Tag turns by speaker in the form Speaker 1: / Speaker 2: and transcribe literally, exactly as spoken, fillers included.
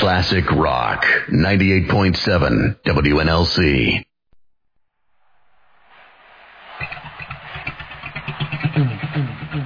Speaker 1: Classic Rock, ninety-eight point seven W N L C.
Speaker 2: Mm, mm, mm.